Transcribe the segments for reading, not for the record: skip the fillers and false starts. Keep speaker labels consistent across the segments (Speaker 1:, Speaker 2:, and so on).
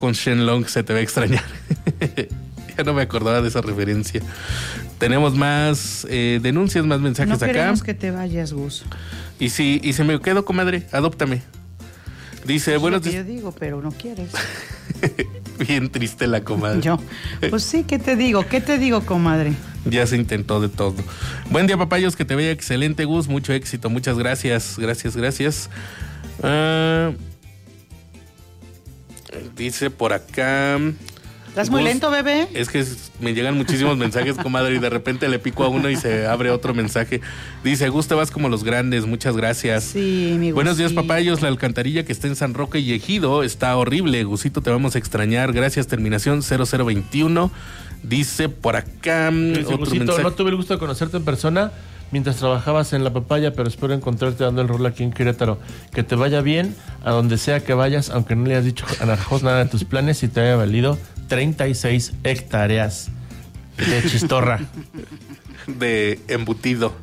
Speaker 1: con Shenlong se te va a extrañar. Ya no me acordaba de esa referencia. Tenemos más denuncias, más mensajes acá. No
Speaker 2: queremos que te vayas, Gus.
Speaker 1: Y si me quedo, comadre, adóptame. Dice,
Speaker 2: es
Speaker 1: bueno,
Speaker 2: lo que yo digo, pero no quieres.
Speaker 1: Bien triste la comadre.
Speaker 2: Yo, pues sí, ¿qué te digo, comadre?
Speaker 1: Ya se intentó de todo. Buen día, papayos, que te vaya excelente, Gus, mucho éxito, muchas gracias. Dice por acá...
Speaker 2: ¿Estás muy lento, bebé?
Speaker 1: Es que me llegan muchísimos mensajes, comadre, y de repente le pico a uno y se abre otro mensaje. Dice, Gus, te vas como los grandes, muchas gracias.
Speaker 2: Sí, mi Gus.
Speaker 1: Buenos días, papayos. La alcantarilla que está en San Roque y Ejido está horrible. Gusito, te vamos a extrañar. Gracias, terminación 0021. Dice por acá
Speaker 3: otro Gusito, mensaje. No tuve el gusto de conocerte en persona mientras trabajabas en La Papaya, pero espero encontrarte dando el rol aquí en Querétaro. Que te vaya bien a donde sea que vayas, aunque no le hayas dicho a Ana Jos nada de tus planes y te haya valido 36 hectáreas de chistorra.
Speaker 1: De embutido.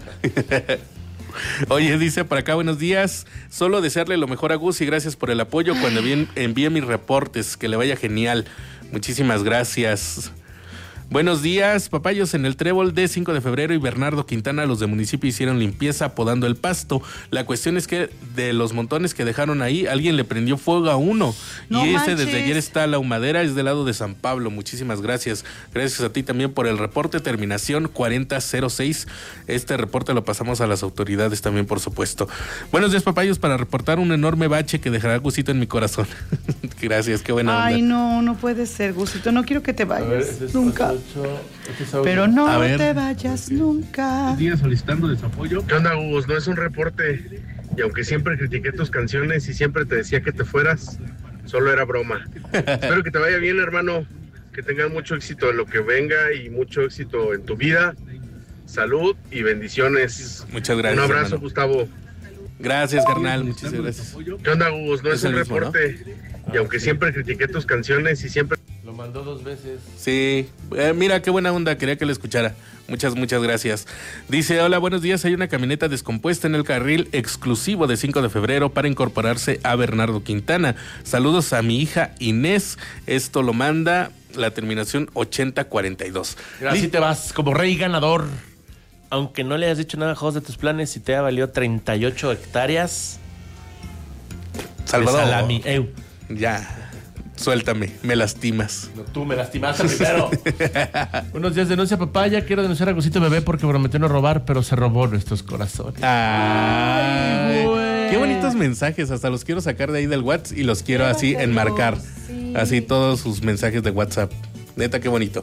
Speaker 1: Oye, dice por acá, buenos días. Solo desearle lo mejor a Gus y gracias por el apoyo cuando envíe mis reportes. Que le vaya genial. Muchísimas gracias. Buenos días, papayos. En el Trébol de 5 de febrero y Bernardo Quintana, los de municipio hicieron limpieza podando el pasto. La cuestión es que de los montones que dejaron ahí, alguien le prendió fuego a uno. No y ese desde ayer está a la humadera, es del lado de San Pablo. Muchísimas gracias. Gracias a ti también por el reporte. Terminación 4006. Este reporte lo pasamos a las autoridades también, por supuesto. Buenos días, papayos, para reportar un enorme bache que dejará Gusito en mi corazón. Gracias, qué buena onda.
Speaker 2: Ay, no puede ser, Gusito. No quiero que te vayas nunca. Pero no te vayas nunca.
Speaker 4: Día solicitando de su apoyo. ¿Qué onda, Gus? No es un reporte. Y aunque siempre critiqué tus canciones y siempre te decía que te fueras, solo era broma. Espero que te vaya bien, hermano. Que tengas mucho éxito en lo que venga y mucho éxito en tu vida. Salud y bendiciones.
Speaker 1: Muchas gracias.
Speaker 4: Un abrazo,
Speaker 1: hermano.
Speaker 4: Gustavo.
Speaker 1: Gracias, carnal. Muchas gracias.
Speaker 4: ¿Qué onda, Gus? No es un reporte. ¿No? Y aunque siempre critiqué tus canciones y siempre...
Speaker 3: Lo mandó 2 veces.
Speaker 1: Sí, mira qué buena onda, quería que le escuchara. Muchas gracias. Dice, hola, buenos días, hay una camioneta descompuesta en el carril exclusivo de 5 de febrero para incorporarse a Bernardo Quintana. Saludos a mi hija Inés, esto lo manda la terminación 8042.
Speaker 3: Así te vas, como rey ganador. Aunque no le hayas dicho nada a Jos de tus planes y te ha valido 38 hectáreas.
Speaker 1: Salvador.
Speaker 3: De salami.
Speaker 1: Ya. Suéltame, me lastimas.
Speaker 3: No, tú me lastimaste primero. Unos días denuncia papaya. Quiero denunciar a Gusito Bebé porque prometió no robar, pero se robó nuestros corazones.
Speaker 1: Ay, qué bonitos mensajes. Hasta los quiero sacar de ahí del WhatsApp y los quiero así enmarcar. Sí. Así todos sus mensajes de WhatsApp. Neta, qué bonito.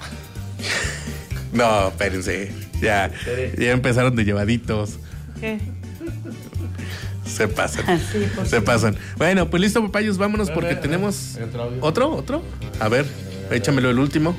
Speaker 1: No, espérense. Ya empezaron de llevaditos.
Speaker 2: ¿Qué?
Speaker 1: Se pasan. Bueno, pues listo, papayos, vámonos porque tenemos... ¿Otro? A ver, échamelo el último.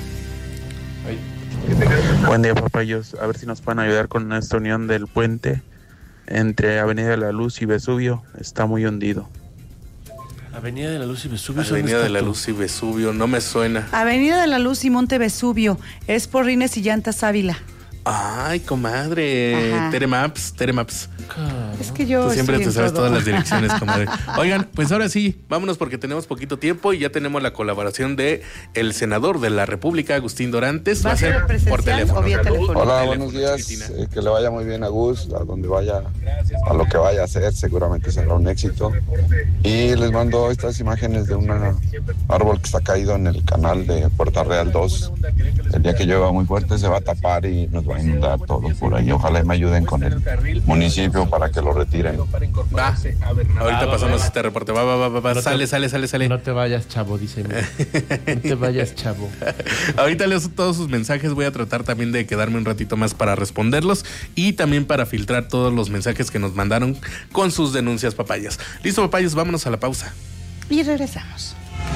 Speaker 5: Buen día, papayos. A ver si nos pueden ayudar con esta unión del puente entre Avenida de la Luz y Vesubio. Está muy hundido.
Speaker 3: Avenida de la Luz y Vesubio.
Speaker 1: Avenida de la Luz y Vesubio, no me suena.
Speaker 2: Avenida de la Luz y Monte Vesubio. Es por Rines y Llantas Ávila.
Speaker 1: Ay, comadre. Teremaps.
Speaker 2: Es que yo...
Speaker 1: Tú siempre te sabes todas las direcciones, comadre. Oigan, pues ahora sí, vámonos porque tenemos poquito tiempo y ya tenemos la colaboración de el senador de la República, Agustín Dorantes.
Speaker 2: ¿Va a ser por teléfono?
Speaker 6: O vía telefónica. Hola, buenos días. Que le vaya muy bien a Gus, a donde vaya, a lo que vaya a hacer, seguramente será un éxito. Y les mando estas imágenes de un árbol que está caído en el canal de Puerta Real 2. El día que llueva muy fuerte se va a tapar y nos va a inundar todo por ahí. Ojalá me ayuden con el municipio para que lo retiren.
Speaker 1: Va. Ahorita pasamos este reporte. Va. No sale.
Speaker 3: No te vayas, chavo, dice. No te vayas, chavo.
Speaker 1: Ahorita leo todos sus mensajes. Voy a tratar también de quedarme un ratito más para responderlos y también para filtrar todos los mensajes que nos mandaron con sus denuncias, papayas. Listo, papayas, vámonos a la pausa.
Speaker 2: Y regresamos.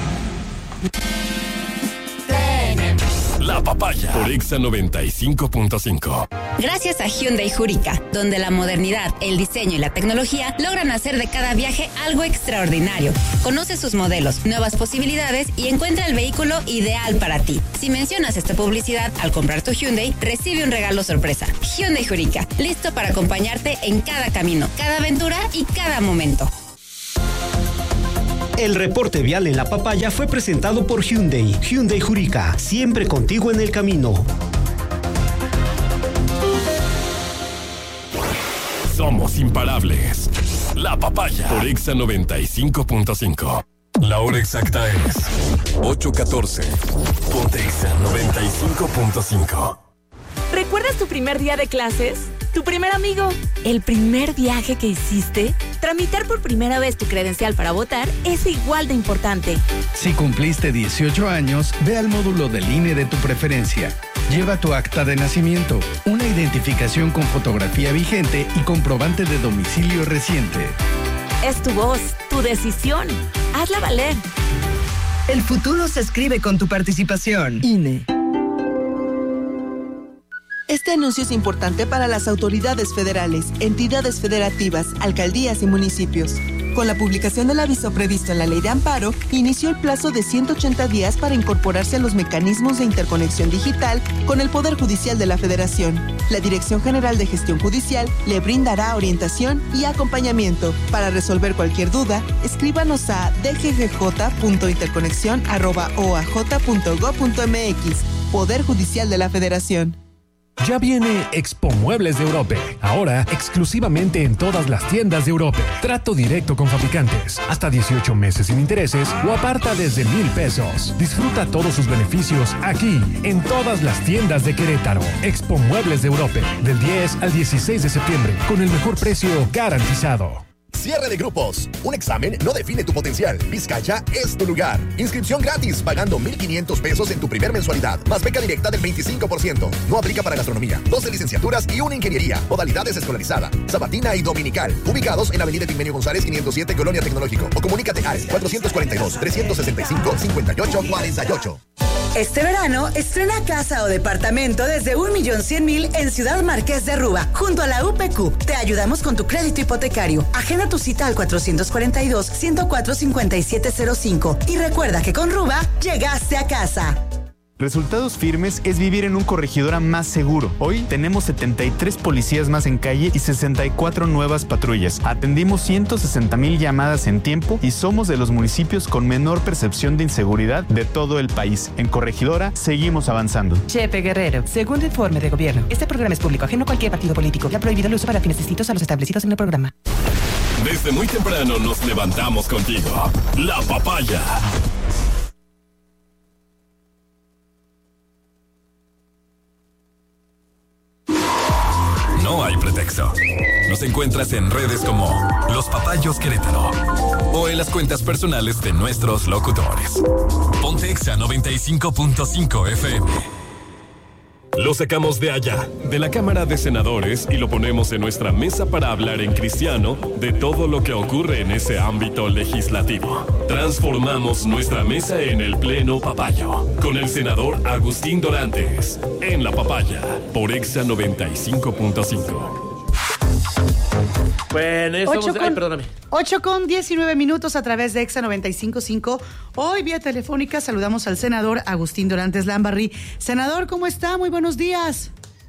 Speaker 7: La Papaya por Exa 95.5.
Speaker 8: Gracias a Hyundai Jurica, donde la modernidad, el diseño y la tecnología logran hacer de cada viaje algo extraordinario. Conoce sus modelos, nuevas posibilidades y encuentra el vehículo ideal para ti. Si mencionas esta publicidad al comprar tu Hyundai, recibe un regalo sorpresa. Hyundai Jurica, listo para acompañarte en cada camino, cada aventura y cada momento.
Speaker 9: El reporte vial en La Papaya fue presentado por Hyundai. Hyundai Jurica, siempre contigo en el camino.
Speaker 7: Somos imparables. La Papaya por Exa 95.5. La hora exacta es 8:14. Ponte Exa 95.5.
Speaker 10: ¿Recuerdas tu primer día de clases? ¿Tu primer amigo? ¿El primer viaje que hiciste? Tramitar por primera vez tu credencial para votar es igual de importante.
Speaker 11: Si cumpliste 18 años, ve al módulo del INE de tu preferencia. Lleva tu acta de nacimiento, una identificación con fotografía vigente y comprobante de domicilio reciente.
Speaker 10: Es tu voz, tu decisión. Hazla valer.
Speaker 12: El futuro se escribe con tu participación. INE.
Speaker 13: Este anuncio es importante para las autoridades federales, entidades federativas, alcaldías y municipios. Con la publicación del aviso previsto en la Ley de Amparo, inició el plazo de 180 días para incorporarse a los mecanismos de interconexión digital con el Poder Judicial de la Federación. La Dirección General de Gestión Judicial le brindará orientación y acompañamiento. Para resolver cualquier duda, escríbanos a dggj.interconexion@oaj.gov.mx. Poder Judicial de la Federación.
Speaker 14: Ya viene Expo Muebles de Europe, ahora exclusivamente en todas las tiendas de Europe. Trato directo con fabricantes, hasta 18 meses sin intereses o aparta desde 1,000 pesos. Disfruta todos sus beneficios aquí, en todas las tiendas de Querétaro. Expo Muebles de Europe, del 10 al 16 de septiembre, con el mejor precio garantizado.
Speaker 15: Cierre de grupos. Un examen no define tu potencial. Vizcaya es tu lugar. Inscripción gratis, pagando 1,500 pesos en tu primer mensualidad, más beca directa del 25%. No aplica para gastronomía. 12 licenciaturas y una ingeniería. Modalidades escolarizada, sabatina y dominical. Ubicados en Avenida Tigmenio González 507, Colonia Tecnológico. O comunícate al 442-365-5848.
Speaker 12: Este verano, estrena casa o departamento desde 1,100,000 en Ciudad Marqués de Ruba, junto a la UPQ. Te ayudamos con tu crédito hipotecario. Agenda tu cita al 442-104-5705. Y recuerda que con Ruba, llegaste a casa.
Speaker 16: Resultados Firmes es vivir en un corregidora más seguro. Hoy tenemos 73 policías más en calle y 64 nuevas patrullas. Atendimos 160,000 llamadas en tiempo y somos de los municipios con menor percepción de inseguridad de todo el país. En Corregidora seguimos avanzando.
Speaker 17: Chepe Guerrero, segundo informe de gobierno. Este programa es público, ajeno a cualquier partido político. Ya prohibido el uso para fines distintos a los establecidos en el programa.
Speaker 7: Desde muy temprano nos levantamos contigo. La Papaya. No hay pretexto. Nos encuentras en redes como Los Papayos Querétaro o en las cuentas personales de nuestros locutores. Ponte Exa 95.5 FM. Lo sacamos de allá, de la Cámara de Senadores, y lo ponemos en nuestra mesa para hablar en cristiano de todo lo que ocurre en ese ámbito legislativo. Transformamos nuestra mesa en el Pleno Papayo, con el senador Agustín Dorantes, en La Papaya, por Exa 95.5.
Speaker 3: Bueno, estamos... perdóname.
Speaker 2: 8:19 a través de Exa 95.5. Hoy vía telefónica saludamos al senador Agustín Dorantes Lambarri. Senador, ¿cómo está? Muy buenos días.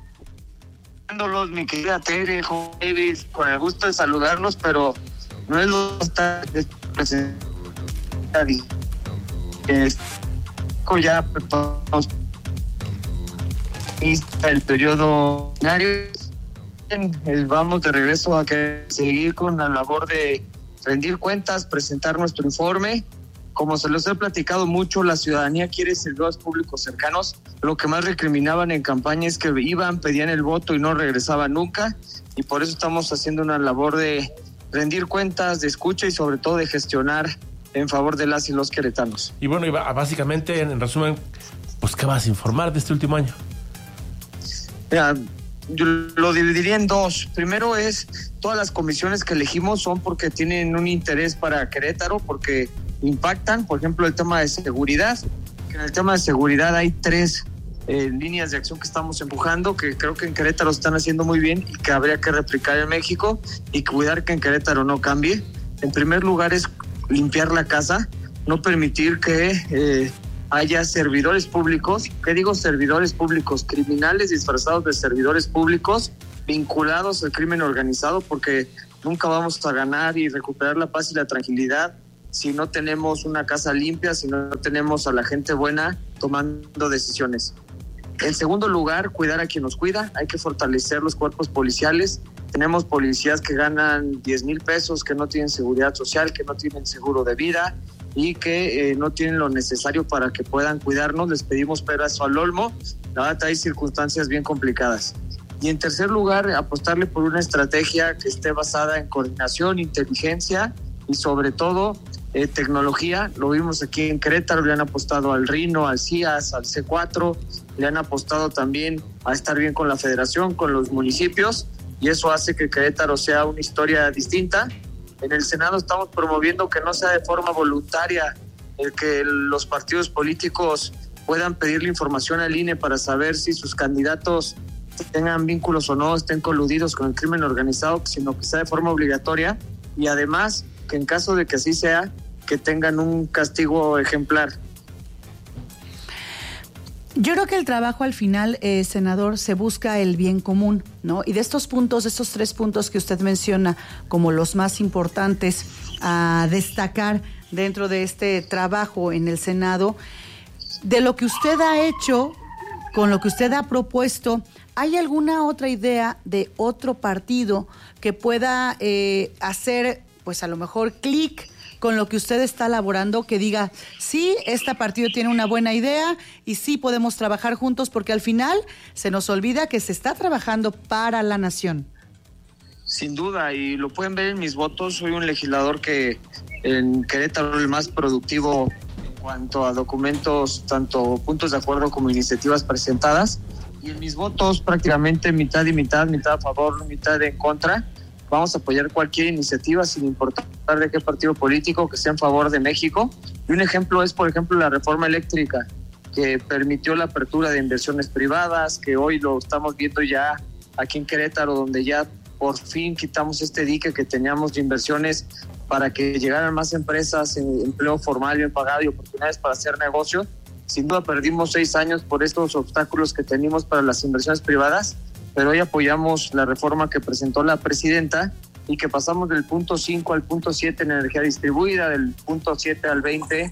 Speaker 18: Mi querida Tere, Davis, con el gusto de saludarlos, pero no es lo que está presentado. Ya preparamos el periodo ordinario. Vamos de regreso a seguir con la labor de rendir cuentas, presentar nuestro informe. Como se los he platicado mucho, la ciudadanía quiere servidores públicos cercanos. Lo que más recriminaban en campaña es que iban, pedían el voto y no regresaban nunca. Y por eso estamos haciendo una labor de rendir cuentas, de escucha y sobre todo de gestionar en favor de las y los queretanos.
Speaker 3: Y bueno, básicamente, en resumen, pues, ¿qué vas a informar de este último año?
Speaker 18: Mira, yo lo dividiría en dos. Primero es, todas las comisiones que elegimos son porque tienen un interés para Querétaro, porque impactan, por ejemplo, el tema de seguridad. En el tema de seguridad hay 3 líneas de acción que estamos empujando, que creo que en Querétaro están haciendo muy bien y que habría que replicar en México y cuidar que en Querétaro no cambie. En primer lugar es limpiar la casa, no permitir que haya servidores públicos. ¿Qué digo servidores públicos? Criminales disfrazados de servidores públicos vinculados al crimen organizado, porque nunca vamos a ganar y recuperar la paz y la tranquilidad si no tenemos una casa limpia, si no tenemos a la gente buena tomando decisiones. En segundo lugar, cuidar a quien nos cuida. Hay que fortalecer los cuerpos policiales. Tenemos policías que ganan 10,000 pesos, que no tienen seguridad social, que no tienen seguro de vida y que no tienen lo necesario para que puedan cuidarnos. Les pedimos pedazo al olmo. La verdad, hay circunstancias bien complicadas. Y en tercer lugar, apostarle por una estrategia que esté basada en coordinación, inteligencia y sobre todo tecnología. Lo vimos aquí en Querétaro, le han apostado al RINO, al CIAS, al C4, le han apostado también a estar bien con la federación, con los municipios, y eso hace que Querétaro sea una historia distinta. En el Senado estamos promoviendo que no sea de forma voluntaria el que los partidos políticos puedan pedirle información al INE para saber si sus candidatos tengan vínculos o no, estén coludidos con el crimen organizado, sino que sea de forma obligatoria, y además que en caso de que así sea, que tengan un castigo ejemplar.
Speaker 2: Yo creo que el trabajo al final, senador, se busca el bien común, ¿no? Y de estos puntos, estos 3 puntos que usted menciona como los más importantes a destacar dentro de este trabajo en el Senado, de lo que usted ha hecho, con lo que usted ha propuesto, ¿hay alguna otra idea de otro partido que pueda hacer, pues a lo mejor, clic con lo que usted está elaborando, que diga, sí, este partido tiene una buena idea y sí podemos trabajar juntos, porque al final se nos olvida que se está trabajando para la nación?
Speaker 18: Sin duda, y lo pueden ver en mis votos. Soy un legislador que en Querétaro el más productivo en cuanto a documentos, tanto puntos de acuerdo como iniciativas presentadas. Y en mis votos prácticamente mitad y mitad a favor, mitad en contra. Vamos a apoyar cualquier iniciativa sin importar de qué partido político, que sea en favor de México. Y un ejemplo es, por ejemplo, la reforma eléctrica, que permitió la apertura de inversiones privadas, que hoy lo estamos viendo ya aquí en Querétaro, donde ya por fin quitamos este dique que teníamos de inversiones para que llegaran más empresas, empleo formal, bien pagado y oportunidades para hacer negocio. Sin duda perdimos 6 años por estos obstáculos que teníamos para las inversiones privadas, pero hoy apoyamos la reforma que presentó la presidenta y que pasamos del punto 5 al punto 7 en energía distribuida, del punto 7 al 20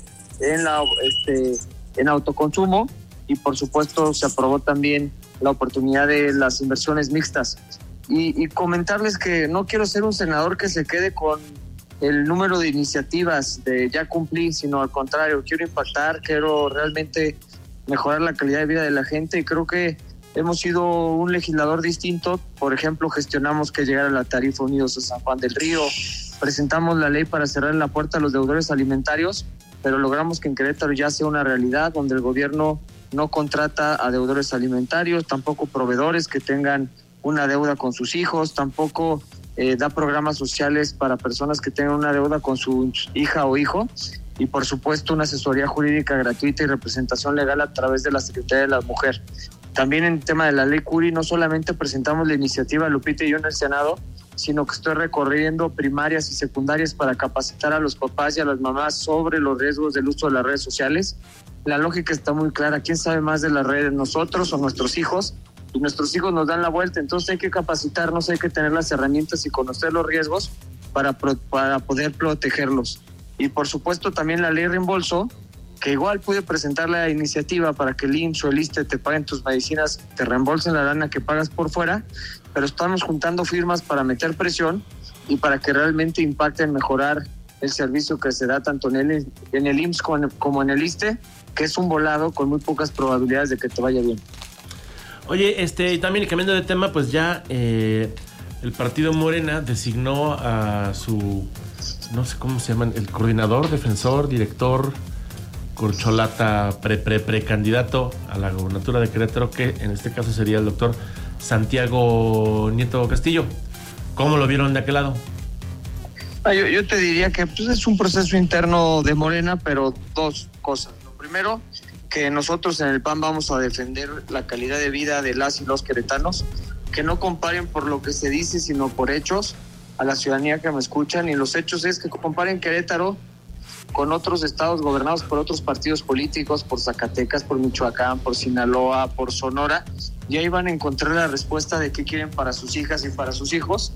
Speaker 18: en autoconsumo, y por supuesto se aprobó también la oportunidad de las inversiones mixtas. Y comentarles que no quiero ser un senador que se quede con el número de iniciativas de ya cumplí, sino al contrario, quiero impactar, quiero realmente mejorar la calidad de vida de la gente, y creo que hemos sido un legislador distinto. Por ejemplo, gestionamos que llegara la tarifa Unidos a San Juan del Río, presentamos la ley para cerrar la puerta a los deudores alimentarios, pero logramos que en Querétaro ya sea una realidad, donde el gobierno no contrata a deudores alimentarios, tampoco proveedores que tengan una deuda con sus hijos, tampoco da programas sociales para personas que tengan una deuda con su hija o hijo, y por supuesto una asesoría jurídica gratuita y representación legal a través de la Secretaría de la Mujer. También en el tema de la ley Curi, no solamente presentamos la iniciativa Lupita y yo en el Senado, sino que estoy recorriendo primarias y secundarias para capacitar a los papás y a las mamás sobre los riesgos del uso de las redes sociales. La lógica está muy clara: ¿quién sabe más de las redes, nosotros o nuestros hijos? Y nuestros hijos nos dan la vuelta, entonces hay que capacitarnos, hay que tener las herramientas y conocer los riesgos para poder protegerlos. Y por supuesto también la ley reembolso, que igual pude presentar la iniciativa para que el IMSS o el ISSSTE te paguen tus medicinas, te reembolsen la lana que pagas por fuera, pero estamos juntando firmas para meter presión y para que realmente impacte en mejorar el servicio que se da tanto en el IMSS como en el ISSSTE, que es un volado con muy pocas probabilidades de que te vaya bien.
Speaker 3: Oye, y también cambiando de tema, pues ya el partido Morena designó a su, no sé cómo se llaman, el coordinador, defensor, director, corcholata, precandidato a la gobernatura de Querétaro, que en este caso sería el doctor Santiago Nieto Castillo. ¿Cómo lo vieron de aquel lado?
Speaker 18: Yo te diría que pues, es un proceso interno de Morena, pero 2 cosas. Lo primero, que nosotros en el PAN vamos a defender la calidad de vida de las y los queretanos, que no comparen por lo que se dice, sino por hechos, a la ciudadanía que me escuchan. Y los hechos es que comparen Querétaro con otros estados gobernados por otros partidos políticos, por Zacatecas, por Michoacán, por Sinaloa, por Sonora, y ahí van a encontrar la respuesta de qué quieren para sus hijas y para sus hijos.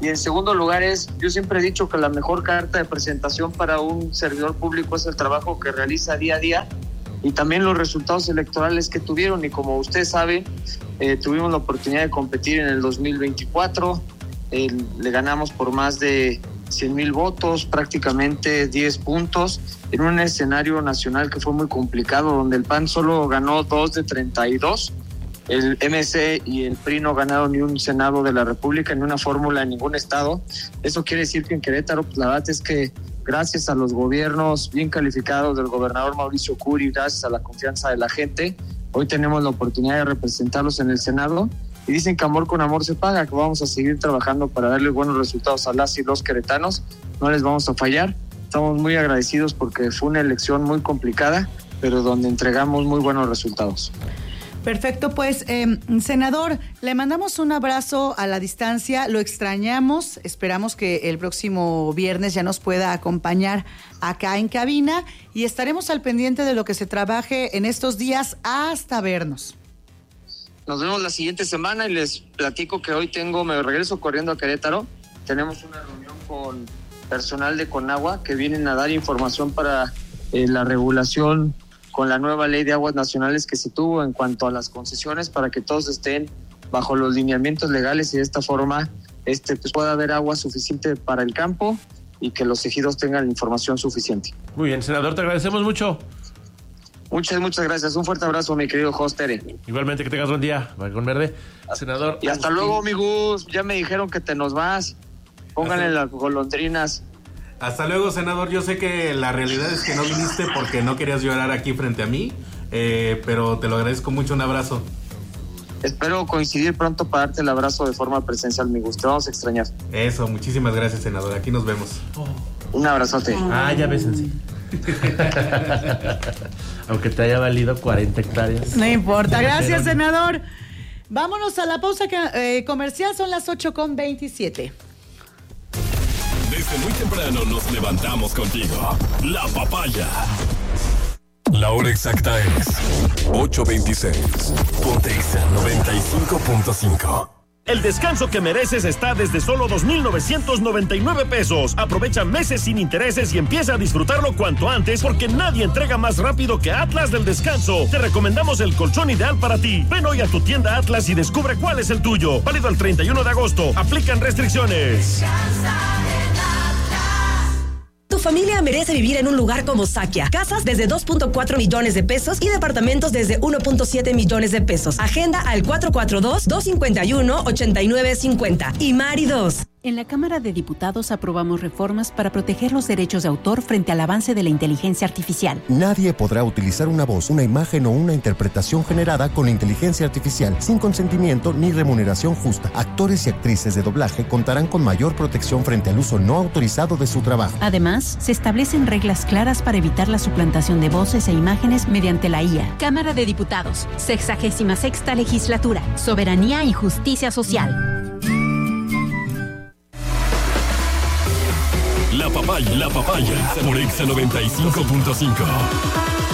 Speaker 18: Y en segundo lugar yo siempre he dicho que la mejor carta de presentación para un servidor público es el trabajo que realiza día a día y también los resultados electorales que tuvieron. Y como usted sabe, tuvimos la oportunidad de competir en el 2024, le ganamos por más de 100,000 votos, prácticamente 10 puntos, en un escenario nacional que fue muy complicado, donde el PAN solo ganó 2 de 32, el MC y el PRI no ganaron ni un senado de la República, ni una fórmula en ningún estado. Eso quiere decir que en Querétaro, pues la verdad es que gracias a los gobiernos bien calificados del gobernador Mauricio Curi, gracias a la confianza de la gente, hoy tenemos la oportunidad de representarlos en el Senado. Y dicen que amor con amor se paga, que vamos a seguir trabajando para darle buenos resultados a las y los queretanos. No les vamos a fallar. Estamos muy agradecidos porque fue una elección muy complicada, pero donde entregamos muy buenos resultados.
Speaker 2: Perfecto, pues, senador, le mandamos un abrazo a la distancia, lo extrañamos, esperamos que el próximo viernes ya nos pueda acompañar acá en cabina y estaremos al pendiente de lo que se trabaje en estos días hasta vernos.
Speaker 18: Nos vemos la siguiente semana y les platico que hoy me regreso corriendo a Querétaro. Tenemos una reunión con personal de Conagua que vienen a dar información para la regulación con la nueva ley de aguas nacionales que se tuvo en cuanto a las concesiones para que todos estén bajo los lineamientos legales y de esta forma pues pueda haber agua suficiente para el campo y que los ejidos tengan información suficiente.
Speaker 3: Muy bien, senador, te agradecemos mucho.
Speaker 18: Muchas gracias. Un fuerte abrazo, mi querido Hostere.
Speaker 3: Igualmente, que tengas buen día, Balcón Verde. Senador.
Speaker 18: Y hasta luego, amigos. Ya me dijeron que te nos vas. Pónganle las golondrinas.
Speaker 1: Hasta luego, senador. Yo sé que la realidad es que no viniste porque no querías llorar aquí frente a mí, pero te lo agradezco mucho. Un abrazo.
Speaker 18: Espero coincidir pronto para darte el abrazo de forma presencial, mi gusto. Te vamos a extrañar.
Speaker 1: Eso, muchísimas gracias, senador. Aquí nos vemos.
Speaker 18: Un abrazote.
Speaker 3: Ya bésense. Aunque te haya valido 40 hectáreas.
Speaker 2: No importa. Gracias, senador. Vámonos a la pausa comercial. Son las 8:27.
Speaker 7: Desde muy temprano nos levantamos contigo. La Papaya. La hora exacta es 8:26. Pontexa 95.5.
Speaker 19: El descanso que mereces está desde solo 2,999 pesos. Aprovecha meses sin intereses y empieza a disfrutarlo cuanto antes porque nadie entrega más rápido que Atlas del Descanso. Te recomendamos el colchón ideal para ti. Ven hoy a tu tienda Atlas y descubre cuál es el tuyo. Válido el 31 de agosto. Aplican restricciones.
Speaker 20: Tu familia merece vivir en un lugar como Sakia. Casas desde 2.4 millones de pesos y departamentos desde 1.7 millones de pesos. Agenda al 442-251-8950. Y Mari 2.
Speaker 21: En la Cámara de Diputados aprobamos reformas para proteger los derechos de autor frente al avance de la inteligencia artificial.
Speaker 22: Nadie podrá utilizar una voz, una imagen o una interpretación generada con inteligencia artificial sin consentimiento ni remuneración justa. Actores y actrices de doblaje contarán con mayor protección frente al uso no autorizado de su trabajo.
Speaker 21: Además, se establecen reglas claras para evitar la suplantación de voces e imágenes mediante la IA. Cámara de Diputados, 66ª Legislatura, Soberanía y Justicia Social.
Speaker 7: La Papaya por Exa 95.5.